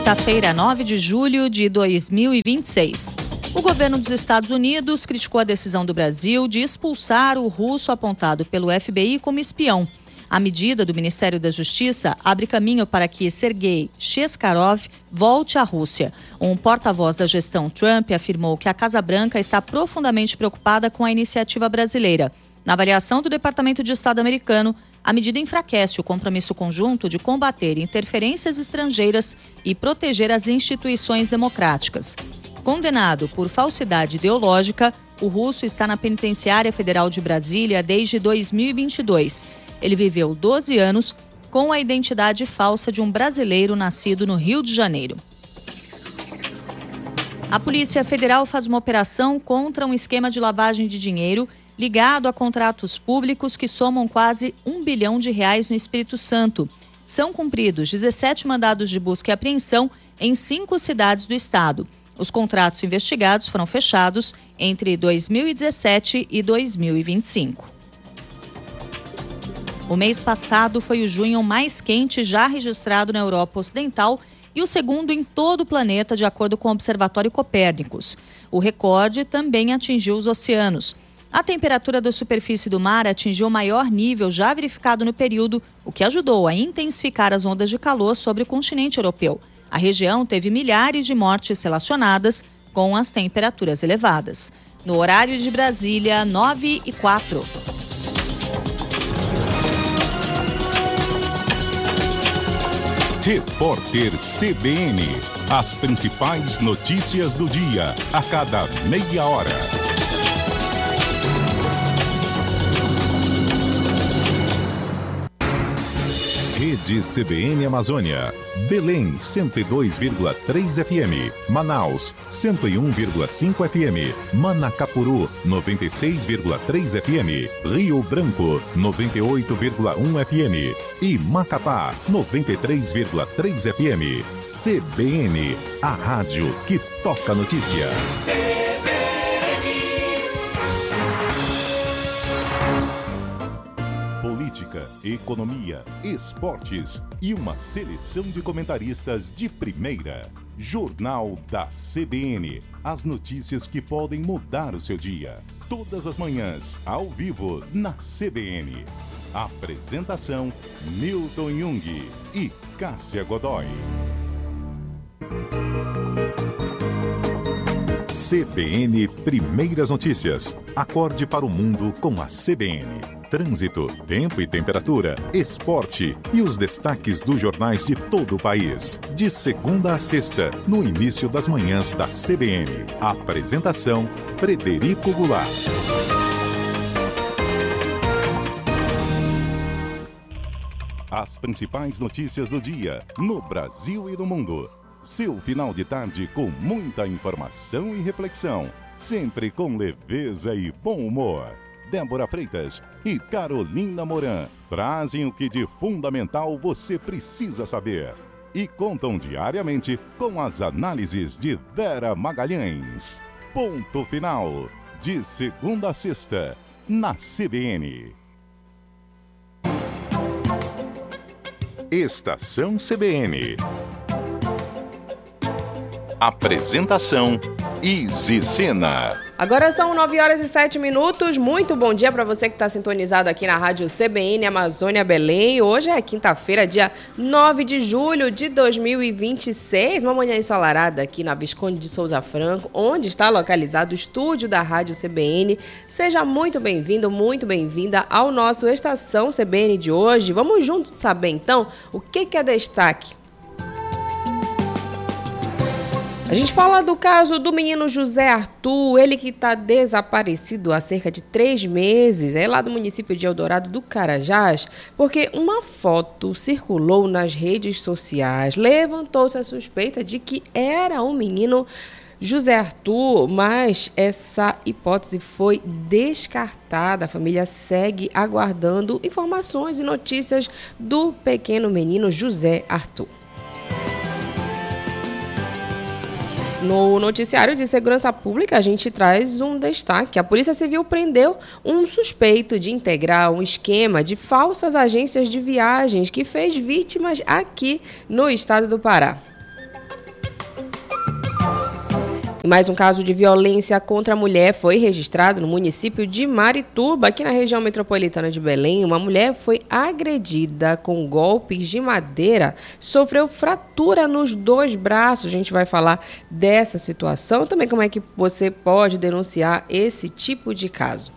Quinta-feira, 9 de julho de 2026. O governo dos Estados Unidos criticou a decisão do Brasil de expulsar o russo apontado pelo FBI como espião. A medida do Ministério da Justiça abre caminho para que Sergei Cheskarov volte à Rússia. Um porta-voz da gestão Trump afirmou que a Casa Branca está profundamente preocupada com a iniciativa brasileira. Na avaliação do Departamento de Estado americano, a medida enfraquece o compromisso conjunto de combater interferências estrangeiras e proteger as instituições democráticas. Condenado por falsidade ideológica, o russo está na Penitenciária Federal de Brasília desde 2022. Ele viveu 12 anos com a identidade falsa de um brasileiro nascido no Rio de Janeiro. A Polícia Federal faz uma operação contra um esquema de lavagem de dinheiro ligado a contratos públicos que somam quase R$1 bilhão no Espírito Santo. São cumpridos 17 mandados de busca e apreensão em 5 cidades do estado. Os contratos investigados foram fechados entre 2017 e 2025. O mês passado foi o junho mais quente já registrado na Europa Ocidental e o segundo em todo o planeta, de acordo com o Observatório Copérnicos. O recorde também atingiu os oceanos. A temperatura da superfície do mar atingiu o maior nível já verificado no período, o que ajudou a intensificar as ondas de calor sobre o continente europeu. A região teve milhares de mortes relacionadas com as temperaturas elevadas. No horário de Brasília, 9h04. Repórter CBN. As principais notícias do dia, a cada meia hora. Rede CBN Amazônia. Belém, 102,3 FM. Manaus, 101,5 FM. Manacapuru, 96,3 FM. Rio Branco, 98,1 FM. E Macapá, 93,3 FM. CBN, a rádio que toca notícia. Política, economia, esportes e uma seleção de comentaristas de primeira. Jornal da CBN. As notícias que podem mudar o seu dia. Todas as manhãs, ao vivo, na CBN. Apresentação: Milton Jung e Cássia Godoy. CBN Primeiras Notícias. Acorde para o mundo com a CBN. Trânsito, tempo e temperatura, esporte e os destaques dos jornais de todo o país. De segunda a sexta, no início das manhãs da CBN. Apresentação: Frederico Goulart. As principais notícias do dia, no Brasil e no mundo. Seu final de tarde com muita informação e reflexão. Sempre com leveza e bom humor. Débora Freitas e Carolina Moran trazem o que de fundamental você precisa saber. E contam diariamente com as análises de Vera Magalhães. Ponto final. De segunda a sexta, na CBN. Estação CBN. Apresentação: Izzy Sena. Agora são 9h07. Muito bom dia para você que está sintonizado aqui na Rádio CBN Amazônia Belém. Hoje é quinta-feira, dia 9 de julho de 2026. Uma manhã ensolarada aqui na Visconde de Souza Franco, onde está localizado o estúdio da Rádio CBN. Seja muito bem-vindo, muito bem-vinda ao nosso Estação CBN de hoje. Vamos juntos saber, então, o que é destaque. A gente fala do caso do menino José Arthur, ele que está desaparecido há cerca de 3 meses, é lá do município de Eldorado do Carajás, porque uma foto circulou nas redes sociais, levantou-se a suspeita de que era o menino José Arthur, mas essa hipótese foi descartada. A família segue aguardando informações e notícias do pequeno menino José Arthur. No noticiário de segurança pública, a gente traz um destaque. A Polícia Civil prendeu um suspeito de integrar um esquema de falsas agências de viagens que fez vítimas aqui no estado do Pará. E mais um caso de violência contra a mulher foi registrado no município de Marituba, aqui na região metropolitana de Belém. Uma mulher foi agredida com golpes de madeira, sofreu fratura nos 2 braços. A gente vai falar dessa situação, também como é que você pode denunciar esse tipo de caso.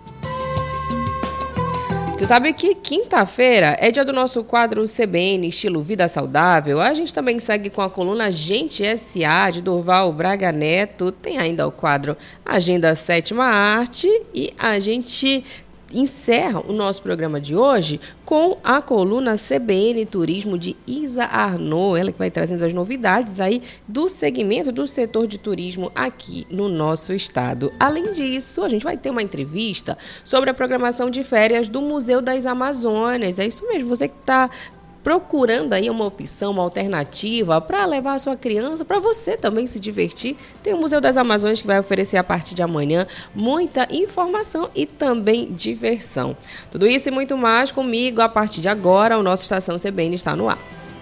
Você sabe que quinta-feira é dia do nosso quadro CBN Estilo Vida Saudável. A gente também segue com a coluna Gente S.A. de Durval Braga Neto. Tem ainda o quadro Agenda 7ª Arte. E a gente encerra o nosso programa de hoje com a coluna CBN Turismo de Isa Arnaud, ela que vai trazendo as novidades aí do segmento do setor de turismo aqui no nosso estado. Além disso, a gente vai ter uma entrevista sobre a programação de férias do Museu das Amazônias. É isso mesmo, você que está procurando aí uma opção, uma alternativa para levar a sua criança, para você também se divertir, tem o Museu das Amazônias que vai oferecer a partir de amanhã muita informação e também diversão. Tudo isso e muito mais comigo a partir de agora. O nosso Estação CBN está no ar.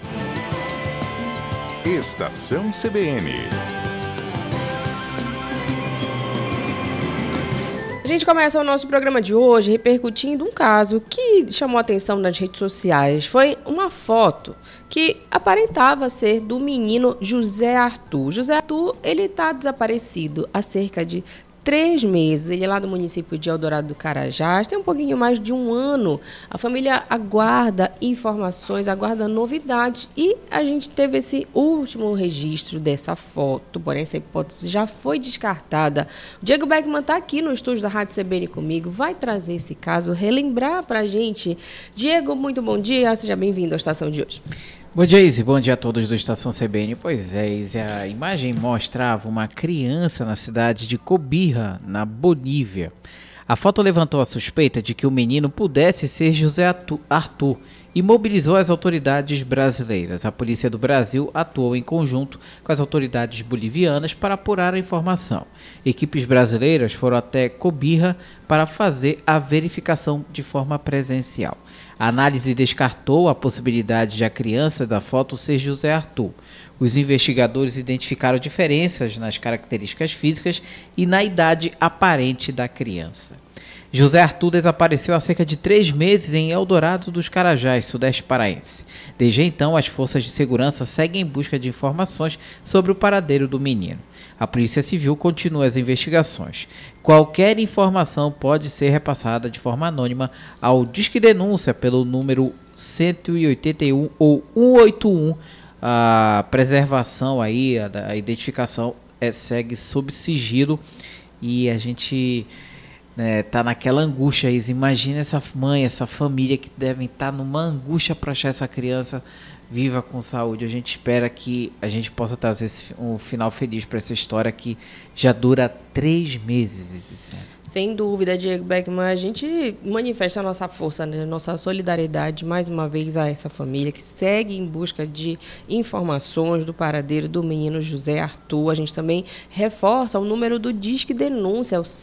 Estação CBN. A gente começa o nosso programa de hoje repercutindo um caso que chamou a atenção nas redes sociais. Foi uma foto que aparentava ser do menino José Arthur. José Arthur, ele está desaparecido há cerca de 3 meses. Ele é lá do município de Eldorado do Carajás, tem um pouquinho mais de 1 ano. A família aguarda informações, aguarda novidades e a gente teve esse último registro dessa foto, porém essa hipótese já foi descartada. O Diego Beckman está aqui no estúdio da Rádio CBN comigo, vai trazer esse caso, relembrar para a gente. Diego, muito bom dia, seja bem-vindo à estação de hoje. Bom dia, Izzy. Bom dia a todos do Estação CBN. Pois é, Izzy, a imagem mostrava uma criança na cidade de Cobija, na Bolívia. A foto levantou a suspeita de que o menino pudesse ser José Arthur e mobilizou as autoridades brasileiras. A Polícia do Brasil atuou em conjunto com as autoridades bolivianas para apurar a informação. Equipes brasileiras foram até Cobija para fazer a verificação de forma presencial. A análise descartou a possibilidade de a criança da foto ser José Arthur. Os investigadores identificaram diferenças nas características físicas e na idade aparente da criança. José Arthur desapareceu há cerca de 3 meses em Eldorado dos Carajás, sudeste paraense. Desde então, as forças de segurança seguem em busca de informações sobre o paradeiro do menino. A Polícia Civil continua as investigações. Qualquer informação pode ser repassada de forma anônima ao Disque Denúncia pelo número 181 ou 181. A preservação aí, a identificação segue sob sigilo e a gente tá naquela angústia aí. Imagina essa mãe, essa família que devem estar numa angústia para achar essa criança viva com saúde. A gente espera que a gente possa trazer um final feliz para essa história que já dura 3 meses. Sem dúvida, Diego Beckman, a gente manifesta a nossa força, né? Nossa solidariedade mais uma vez a essa família que segue em busca de informações do paradeiro do menino José Arthur. A gente também reforça o número do Disque Denúncia, o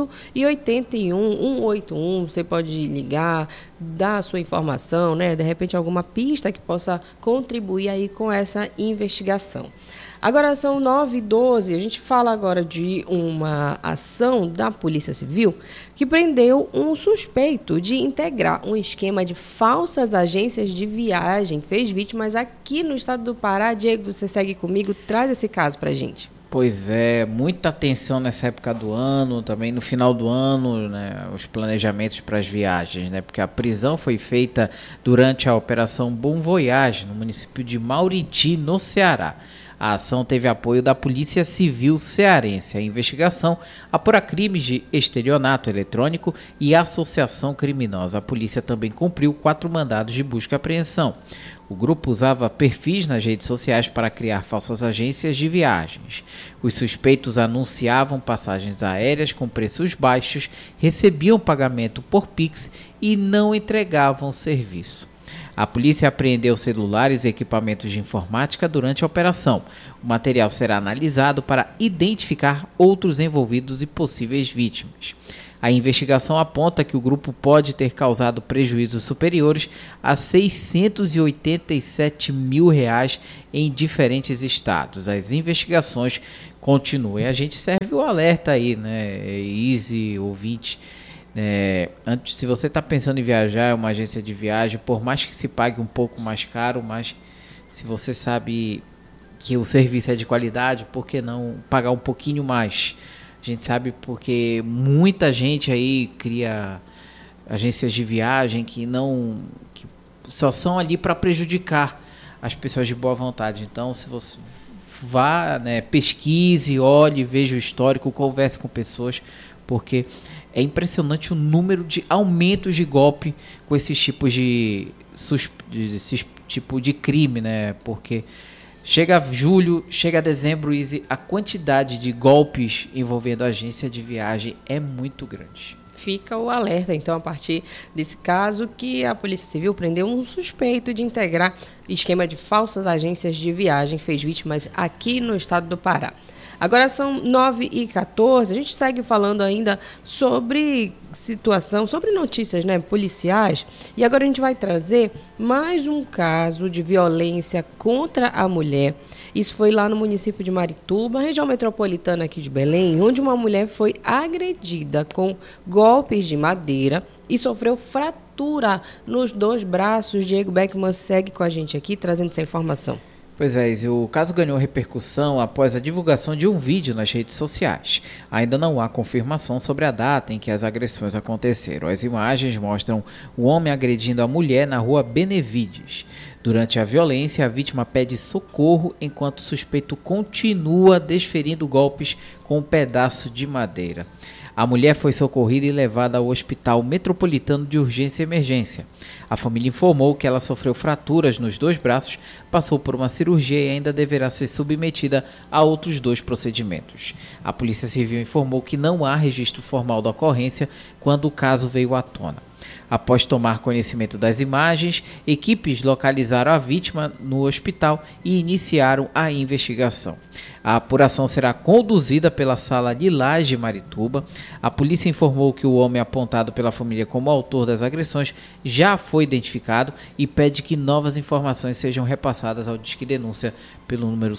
181 181. Você pode ligar, dar a sua informação, né? De repente alguma pista que possa contribuir aí com essa investigação. Agora são 9h12, a gente fala agora de uma ação da Polícia Civil que prendeu um suspeito de integrar um esquema de falsas agências de viagem. Fez vítimas aqui no estado do Pará. Diego, você segue comigo, traz esse caso pra gente. Pois é, muita atenção nessa época do ano, também no final do ano, né, os planejamentos para as viagens, né, porque a prisão foi feita durante a Operação Bom Voyage, no município de Mauriti, no Ceará. A ação teve apoio da Polícia Civil Cearense. A investigação apura crimes de estelionato eletrônico e associação criminosa. A polícia também cumpriu 4 mandados de busca e apreensão. O grupo usava perfis nas redes sociais para criar falsas agências de viagens. Os suspeitos anunciavam passagens aéreas com preços baixos, recebiam pagamento por Pix e não entregavam serviço. A polícia apreendeu celulares e equipamentos de informática durante a operação. O material será analisado para identificar outros envolvidos e possíveis vítimas. A investigação aponta que o grupo pode ter causado prejuízos superiores a R$ 687 mil em diferentes estados. As investigações continuam. A gente serve o alerta aí, né, Easy, ouvinte. Se você está pensando em viajar, uma agência de viagem, por mais que se pague um pouco mais caro, mas se você sabe que o serviço é de qualidade, por que não pagar um pouquinho mais? A gente sabe porque muita gente aí cria agências de viagem que só são ali para prejudicar as pessoas de boa vontade. Então, se você vá, né, pesquise, olhe, veja o histórico, converse com pessoas, porque é impressionante o número de aumentos de golpe com esses tipos esses tipo de crime, né? Porque chega julho, chega dezembro, a quantidade de golpes envolvendo a agência de viagem é muito grande. Fica o alerta, então, a partir desse caso, que a Polícia Civil prendeu um suspeito de integrar esquema de falsas agências de viagem, fez vítimas aqui no estado do Pará. Agora são 9h14, a gente segue falando ainda sobre situação, sobre notícias, né, policiais, e agora a gente vai trazer mais um caso de violência contra a mulher. Isso foi lá no município de Marituba, região metropolitana aqui de Belém, onde uma mulher foi agredida com golpes de madeira e sofreu fratura nos 2 braços. Diego Beckman segue com a gente aqui, trazendo essa informação. Pois é, o caso ganhou repercussão após a divulgação de um vídeo nas redes sociais. Ainda não há confirmação sobre a data em que as agressões aconteceram. As imagens mostram o homem agredindo a mulher na rua Benevides. Durante a violência, a vítima pede socorro enquanto o suspeito continua desferindo golpes com um pedaço de madeira. A mulher foi socorrida e levada ao Hospital Metropolitano de Urgência e Emergência. A família informou que ela sofreu fraturas nos 2 braços, passou por uma cirurgia e ainda deverá ser submetida a outros 2 procedimentos. A Polícia Civil informou que não há registro formal da ocorrência quando o caso veio à tona. Após tomar conhecimento das imagens, equipes localizaram a vítima no hospital e iniciaram a investigação. A apuração será conduzida pela Sala Lilás de Marituba. A polícia informou que o homem apontado pela família como autor das agressões já foi identificado e pede que novas informações sejam repassadas ao Disque Denúncia pelo número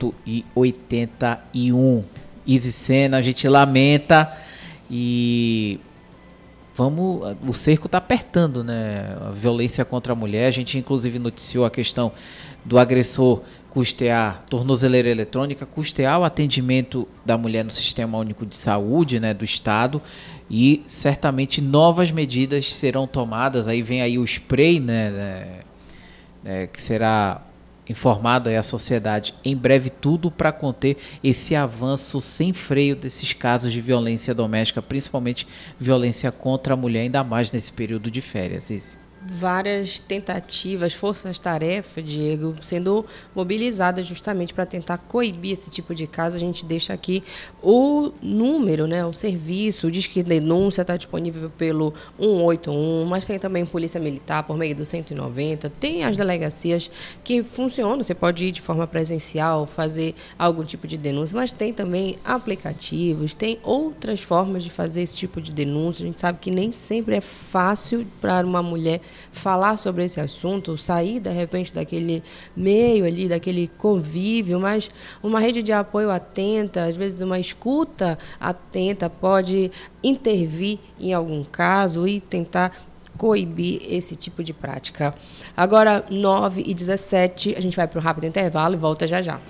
181. Easy Sena, a gente lamenta e... o cerco está apertando, né? A violência contra a mulher. A gente inclusive noticiou a questão do agressor custear tornozeleira eletrônica, custear o atendimento da mulher no Sistema Único de Saúde, né, do Estado, e certamente novas medidas serão tomadas. Aí vem aí o spray, né, que será informado aí à sociedade em breve, tudo para conter esse avanço sem freio desses casos de violência doméstica, principalmente violência contra a mulher, ainda mais nesse período de férias. Várias tentativas, forças-tarefa, Diego, sendo mobilizadas justamente para tentar coibir esse tipo de caso. A gente deixa aqui o número, né, o serviço, o Disque Denúncia está disponível pelo 181, mas tem também Polícia Militar por meio do 190, tem as delegacias que funcionam, você pode ir de forma presencial, fazer algum tipo de denúncia, mas tem também aplicativos, tem outras formas de fazer esse tipo de denúncia. A gente sabe que nem sempre é fácil para uma mulher falar sobre esse assunto, sair de repente daquele meio ali, daquele convívio, mas uma rede de apoio atenta, às vezes uma escuta atenta pode intervir em algum caso e tentar coibir esse tipo de prática. Agora, 9h17, a gente vai para um rápido intervalo e volta já já.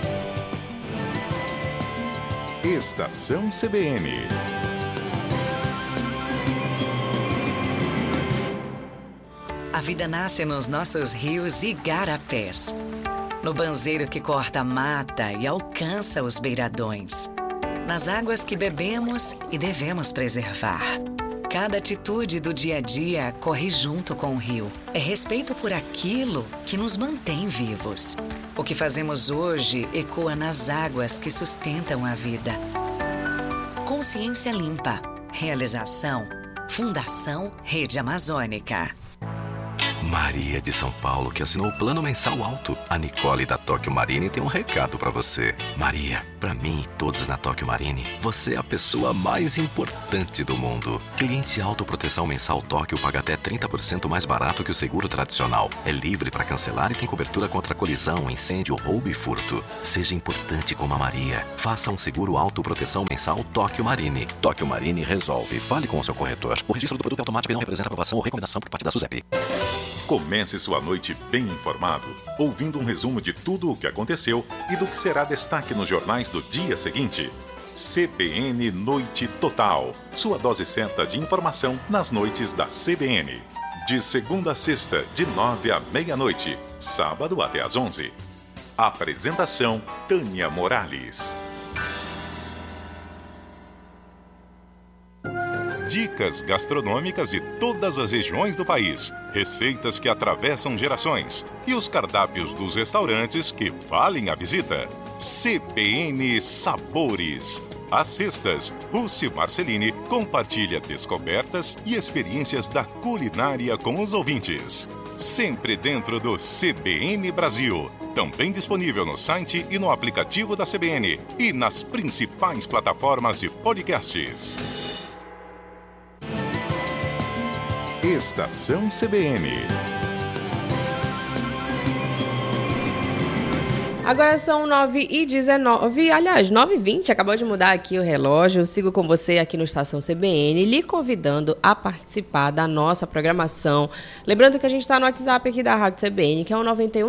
Estação CBN. A vida nasce nos nossos rios e igarapés, no banzeiro que corta a mata e alcança os beiradões, nas águas que bebemos e devemos preservar. Cada atitude do dia a dia corre junto com o rio. É respeito por aquilo que nos mantém vivos. O que fazemos hoje ecoa nas águas que sustentam a vida. Consciência Limpa. Realização: Fundação Rede Amazônica. Maria de São Paulo, que assinou o plano mensal alto. A Nicole da Tóquio Marine tem um recado pra você. Maria, pra mim e todos na Tóquio Marine, você é a pessoa mais importante do mundo. Cliente autoproteção mensal Tóquio paga até 30% mais barato que o seguro tradicional. É livre pra cancelar e tem cobertura contra colisão, incêndio, roubo e furto. Seja importante como a Maria. Faça um seguro autoproteção mensal Tóquio Marine. Tóquio Marine resolve. Fale com o seu corretor. O registro do produto automático não representa aprovação ou recomendação por parte da SUSEP. Comece sua noite bem informado, ouvindo um resumo de tudo o que aconteceu e do que será destaque nos jornais do dia seguinte. CBN Noite Total, sua dose certa de informação nas noites da CBN. De segunda a sexta, de 9 à meia-noite, sábado até às 11. Apresentação, Tânia Morales. Dicas gastronômicas de todas as regiões do país, receitas que atravessam gerações e os cardápios dos restaurantes que valem a visita. CBN Sabores. Às sextas, Rússi Marcelini compartilha descobertas e experiências da culinária com os ouvintes. Sempre dentro do CBN Brasil. Também disponível no site e no aplicativo da CBN e nas principais plataformas de podcasts. Estação CBN. Agora são 9h19, aliás, 9h20, acabou de mudar aqui o relógio. Eu sigo com você aqui no Estação CBN, lhe convidando a participar da nossa programação. Lembrando que a gente está no WhatsApp aqui da Rádio CBN, que é o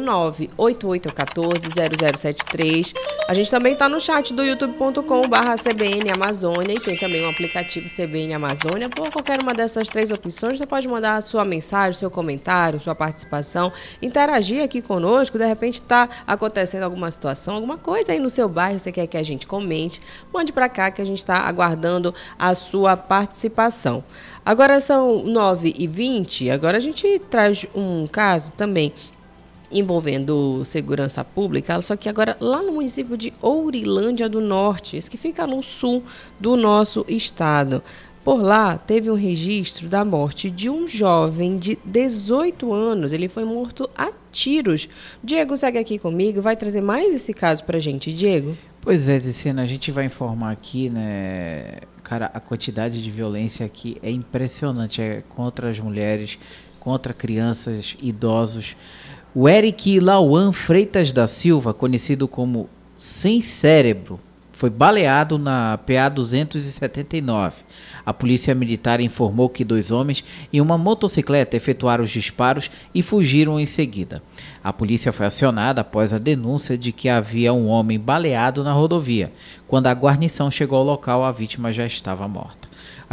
919-8814-0073. A gente também está no chat do youtube.com/CBN Amazônia e tem também um aplicativo CBN Amazônia. Por qualquer uma dessas três opções, você pode mandar a sua mensagem, seu comentário, sua participação, interagir aqui conosco. De repente está acontecendo alguma situação, alguma coisa aí no seu bairro, você quer que a gente comente, mande para cá que a gente está aguardando a sua participação. Agora são 9h20, agora a gente traz um caso também envolvendo segurança pública, só que agora lá no município de Ourilândia do Norte, isso que fica no sul do nosso estado. Por lá, teve um registro da morte de um jovem de 18 anos. Ele foi morto a tiros. Diego, segue aqui comigo. Vai trazer mais esse caso pra gente, Diego? Pois é, Zicena, a gente vai informar aqui, né? Cara, a quantidade de violência aqui é impressionante. É contra as mulheres, contra crianças, idosos. O Eric Lauan Freitas da Silva, conhecido como Sem Cérebro, foi baleado na PA 279. A polícia militar informou que 2 homens em uma motocicleta efetuaram os disparos e fugiram em seguida. A polícia foi acionada após a denúncia de que havia um homem baleado na rodovia. Quando a guarnição chegou ao local, a vítima já estava morta.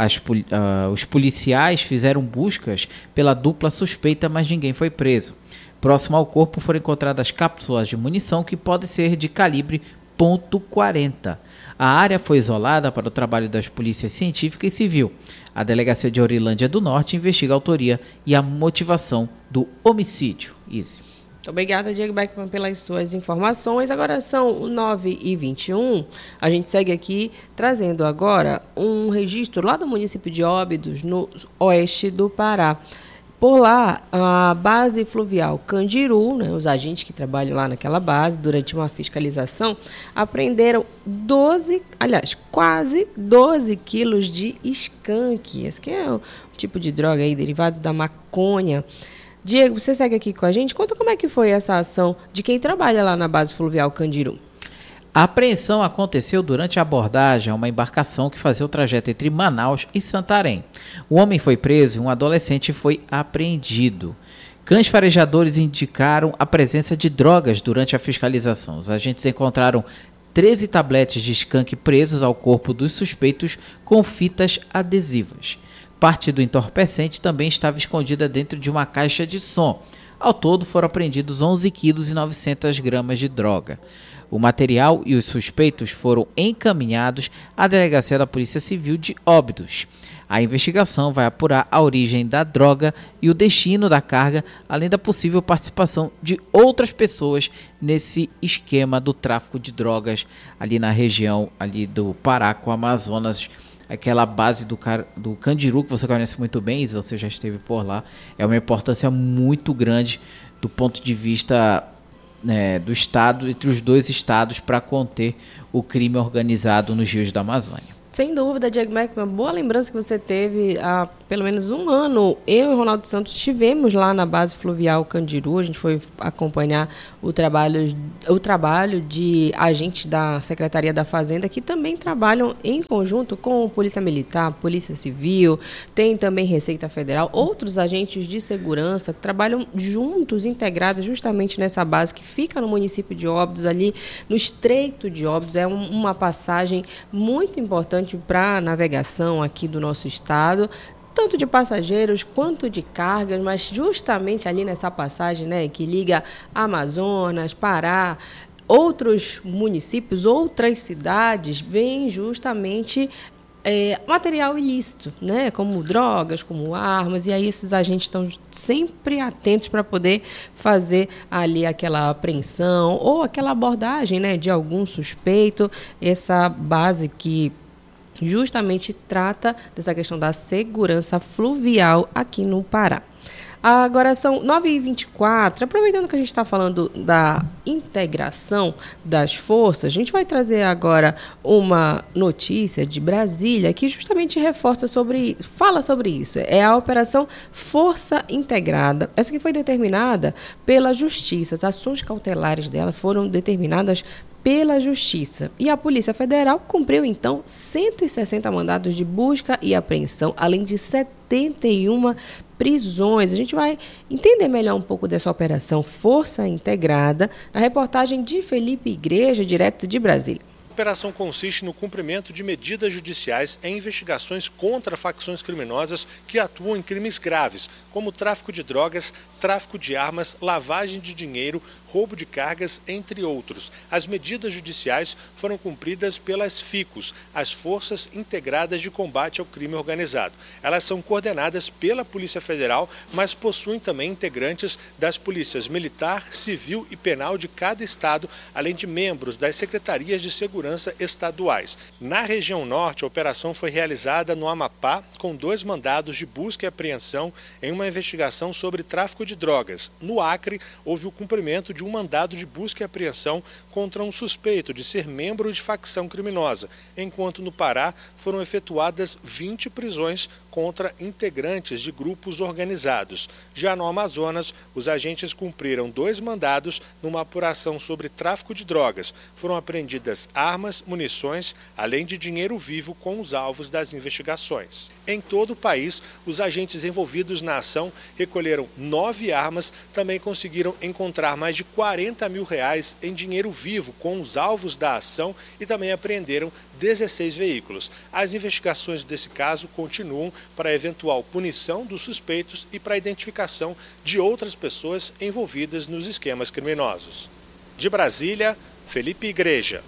Os policiais fizeram buscas pela dupla suspeita, mas ninguém foi preso. Próximo ao corpo foram encontradas cápsulas de munição que podem ser de calibre .40. A área foi isolada para o trabalho das polícias científica e civil. A delegacia de Ourilândia do Norte investiga a autoria e a motivação do homicídio. Izzy. Obrigada, Diego Beckman, pelas suas informações. Agora são 9h21. A gente segue aqui trazendo agora um registro lá do município de Óbidos, no oeste do Pará. Por lá, a base fluvial Candiru, né, os agentes que trabalham lá naquela base, durante uma fiscalização, apreenderam quase 12 quilos de skunk. Esse que é o tipo de droga aí, derivado da maconha. Diego, você segue aqui com a gente? Conta como é que foi essa ação de quem trabalha lá na base fluvial Candiru. A apreensão aconteceu durante a abordagem a uma embarcação que fazia o trajeto entre Manaus e Santarém. O homem foi preso e um adolescente foi apreendido. Cães farejadores indicaram a presença de drogas durante a fiscalização. Os agentes encontraram 13 tabletes de skunk presos ao corpo dos suspeitos com fitas adesivas. Parte do entorpecente também estava escondida dentro de uma caixa de som. Ao todo foram apreendidos 11 quilos e 900 gramas de droga. O material e os suspeitos foram encaminhados à Delegacia da Polícia Civil de Óbidos. A investigação vai apurar a origem da droga e o destino da carga, além da possível participação de outras pessoas nesse esquema do tráfico de drogas ali na região ali do Pará com o Amazonas, aquela base do Candiru, que você conhece muito bem, se você já esteve por lá. É uma importância muito grande do ponto de vista do estado, entre os dois estados, para conter o crime organizado nos rios da Amazônia. Sem dúvida, Diego Mac, uma boa lembrança que você teve há pelo menos um ano. Eu e o Ronaldo Santos estivemos lá na base fluvial Candiru. A gente foi acompanhar o trabalho de agentes da Secretaria da Fazenda, que também trabalham em conjunto com Polícia Militar, Polícia Civil, tem também Receita Federal, outros agentes de segurança que trabalham juntos, integrados justamente nessa base que fica no município de Óbidos, ali no Estreito de Óbidos. É uma passagem muito importante para a navegação aqui do nosso estado, tanto de passageiros quanto de cargas, mas justamente ali nessa passagem, né, que liga Amazonas, Pará, outros municípios, outras cidades, vem justamente material ilícito, né, como drogas, como armas, e aí esses agentes estão sempre atentos para poder fazer ali aquela apreensão ou aquela abordagem, né, de algum suspeito. Essa base que justamente trata dessa questão da segurança fluvial aqui no Pará. Agora são 9h24, aproveitando que a gente está falando da integração das forças, a gente vai trazer agora uma notícia de Brasília que justamente fala sobre isso. É a Operação Força Integrada, essa que foi determinada pela Justiça. As ações cautelares dela foram determinadas pela Justiça. E a Polícia Federal cumpriu, então, 160 mandados de busca e apreensão, além de 71 prisões. A gente vai entender melhor um pouco dessa operação Força Integrada na reportagem de Felipe Igreja, direto de Brasília. A operação consiste no cumprimento de medidas judiciais em investigações contra facções criminosas que atuam em crimes graves, como tráfico de drogas, tráfico de armas, lavagem de dinheiro, roubo de cargas, entre outros. As medidas judiciais foram cumpridas pelas FICOS, as Forças Integradas de Combate ao Crime Organizado. Elas são coordenadas pela Polícia Federal, mas possuem também integrantes das polícias militar, civil e penal de cada estado, além de membros das secretarias de segurança estaduais. Na região norte, a operação foi realizada no Amapá, com 2 mandados de busca e apreensão em uma investigação sobre tráfico de drogas. No Acre, houve o cumprimento de um mandado de busca e apreensão contra um suspeito de ser membro de facção criminosa, enquanto no Pará foram efetuadas 20 prisões contra integrantes de grupos organizados. Já no Amazonas, os agentes cumpriram 2 mandados numa apuração sobre tráfico de drogas. Foram apreendidas armas, munições, além de dinheiro vivo com os alvos das investigações. Em todo o país, os agentes envolvidos na ação recolheram 9 armas, também conseguiram encontrar mais de R$40 mil em dinheiro vivo com os alvos da ação e também apreenderam 16 veículos. As investigações desse caso continuam para a eventual punição dos suspeitos e para a identificação de outras pessoas envolvidas nos esquemas criminosos. De Brasília, Felipe Igreja.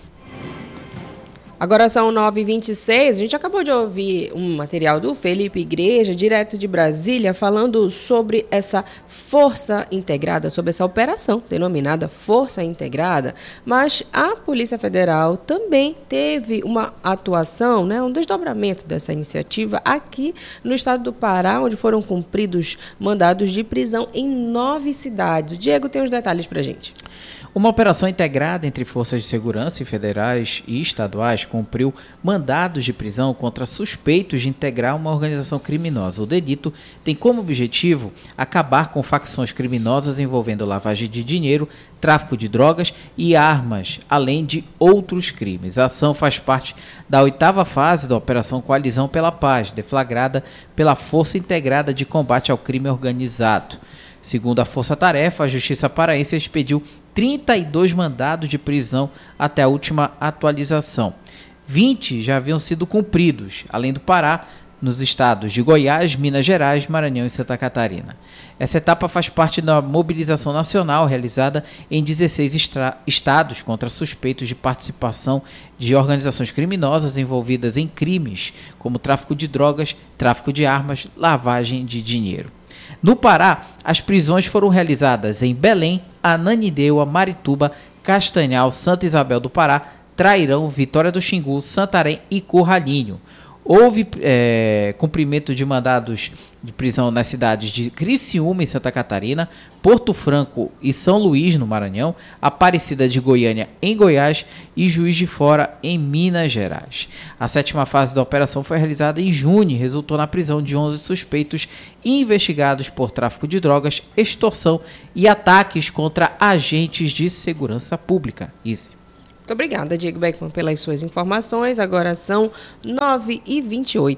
Agora são 9h26, a gente acabou de ouvir um material do Felipe Igreja, direto de Brasília, falando sobre essa força integrada, sobre essa operação denominada Força Integrada, mas a Polícia Federal também teve uma atuação, né, um desdobramento dessa iniciativa aqui no estado do Pará, onde foram cumpridos mandados de prisão em 9 cidades. O Diego tem os detalhes pra gente. Uma operação integrada entre forças de segurança federais e estaduais cumpriu mandados de prisão contra suspeitos de integrar uma organização criminosa. O delito tem como objetivo acabar com facções criminosas envolvendo lavagem de dinheiro, tráfico de drogas e armas, além de outros crimes. A ação faz parte da 8ª fase da Operação Coalizão pela Paz, deflagrada pela Força Integrada de Combate ao Crime Organizado. Segundo a Força Tarefa, a Justiça Paraense expediu 32 mandados de prisão até a última atualização. 20 já haviam sido cumpridos, além do Pará, nos estados de Goiás, Minas Gerais, Maranhão e Santa Catarina. Essa etapa faz parte da mobilização nacional realizada em 16 estados contra suspeitos de participação de organizações criminosas envolvidas em crimes como tráfico de drogas, tráfico de armas, lavagem de dinheiro. No Pará, as prisões foram realizadas em Belém, Ananindeua, Marituba, Castanhal, Santa Isabel do Pará, Trairão, Vitória do Xingu, Santarém e Curralinho. Houve cumprimento de mandados de prisão nas cidades de Criciúma, em Santa Catarina, Porto Franco e São Luís, no Maranhão, Aparecida de Goiânia, em Goiás e Juiz de Fora, em Minas Gerais. A 7ª fase da operação foi realizada em junho e resultou na prisão de 11 suspeitos investigados por tráfico de drogas, extorsão e ataques contra agentes de segurança pública. Isso. Muito obrigada, Diego Beckman, pelas suas informações. Agora são 9h28.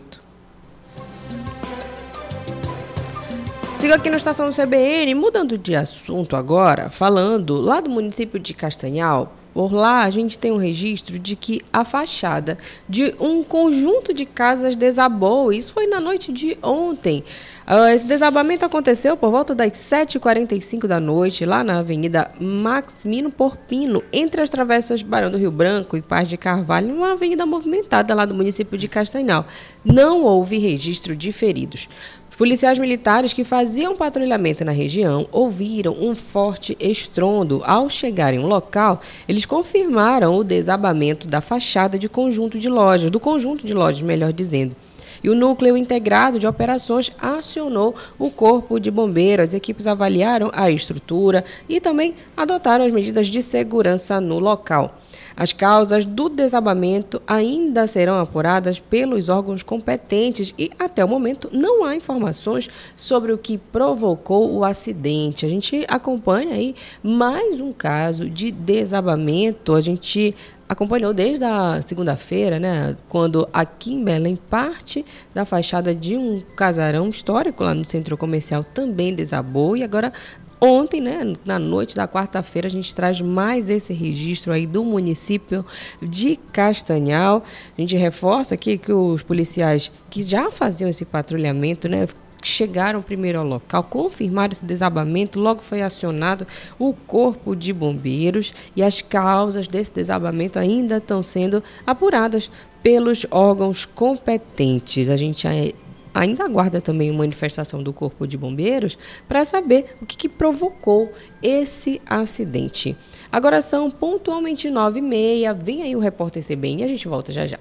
Sigo aqui no Estação do CBN, mudando de assunto agora, falando lá do município de Castanhal. Por lá, a gente tem um registro de que a fachada de um conjunto de casas desabou. Isso foi na noite de ontem. Esse desabamento aconteceu por volta das 7h45 da noite, lá na Avenida Maximino Porpino, entre as travessas Barão do Rio Branco e Paz de Carvalho, uma avenida movimentada lá do município de Castanhal. Não houve registro de feridos. Os policiais militares que faziam patrulhamento na região ouviram um forte estrondo. Ao chegarem no local, eles confirmaram o desabamento da fachada do conjunto de lojas, melhor dizendo. E o Núcleo Integrado de Operações acionou o Corpo de Bombeiros. As equipes avaliaram a estrutura e também adotaram as medidas de segurança no local. As causas do desabamento ainda serão apuradas pelos órgãos competentes e, até o momento, não há informações sobre o que provocou o acidente. A gente acompanha aí mais um caso de desabamento. A gente acompanhou desde a segunda-feira, né, quando aqui em Belém parte da fachada de um casarão histórico lá no centro comercial também desabou e agora ontem, né, na noite da quarta-feira, a gente traz mais esse registro aí do município de Castanhal. A gente reforça aqui que os policiais que já faziam esse patrulhamento, né, chegaram primeiro ao local, confirmaram esse desabamento, logo foi acionado o Corpo de Bombeiros e as causas desse desabamento ainda estão sendo apuradas pelos órgãos competentes. A gente ainda aguarda também uma manifestação do Corpo de Bombeiros para saber o que provocou esse acidente. Agora são pontualmente 9h30, vem aí o repórter CBN e a gente volta já já.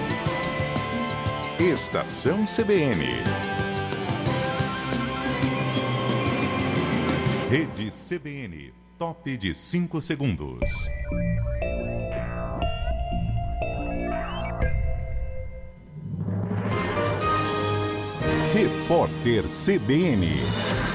Estação CBN. Rede CBN, top de 5 segundos. Repórter CBN.